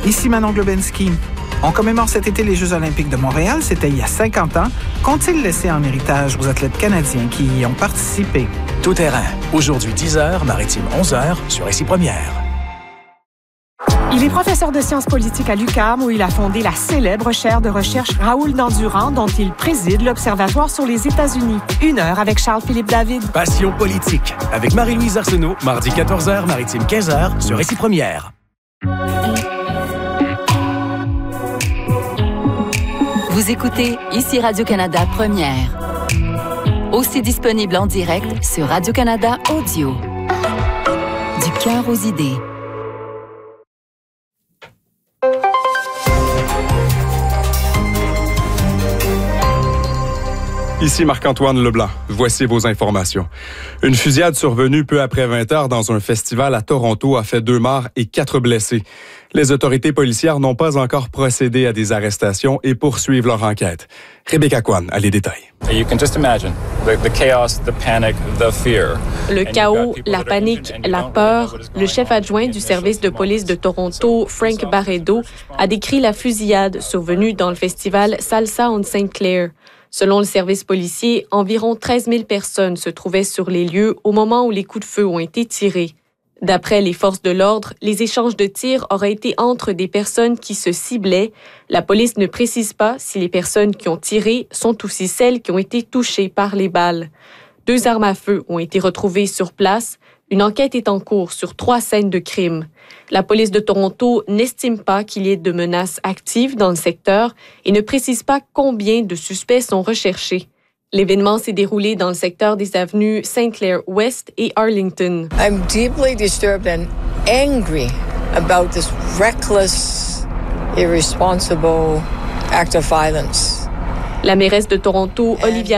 Ici Manon Globensky. On commémore cet été les Jeux olympiques de Montréal. C'était il y a 50 ans. Qu'ont-ils laissé en héritage aux athlètes canadiens qui y ont participé? Tout terrain. Aujourd'hui 10h, maritime 11h, sur Récit Première. Il est professeur de sciences politiques à l'UQAM où il a fondé la célèbre chaire de recherche Raoul Dandurand dont il préside l'Observatoire sur les États-Unis. 1 heure avec Charles-Philippe David. Passion politique avec Marie-Louise Arsenault, mardi 14h, maritime 15h, sur Récit Première. Vous écoutez ici Radio-Canada Première. Aussi disponible en direct sur Radio-Canada Audio. Du cœur aux idées. Ici Marc-Antoine Leblanc. Voici vos informations. Une fusillade survenue peu après 20 heures dans un festival à Toronto a fait 2 morts et 4 blessés. Les autorités policières n'ont pas encore procédé à des arrestations et poursuivent leur enquête. Rebecca Kwan a les détails. You can just imagine the chaos, the panic, the fear. Le chaos, la panique, la peur. Le chef adjoint du service de police de Toronto, Frank Barredo, a décrit la fusillade survenue dans le festival Salsa on St. Clair. Selon le service policier, environ 13 000 personnes se trouvaient sur les lieux au moment où les coups de feu ont été tirés. D'après les forces de l'ordre, les échanges de tirs auraient été entre des personnes qui se ciblaient. La police ne précise pas si les personnes qui ont tiré sont aussi celles qui ont été touchées par les balles. 2 armes à feu ont été retrouvées sur place. Une enquête est en cours sur 3 scènes de crime. La police de Toronto n'estime pas qu'il y ait de menaces actives dans le secteur et ne précise pas combien de suspects sont recherchés. L'événement s'est déroulé dans le secteur des avenues St. Clair-Ouest et Arlington. I'm deeply disturbed and angry about this reckless, irresponsible act of violence. La mairesse de Toronto, Olivia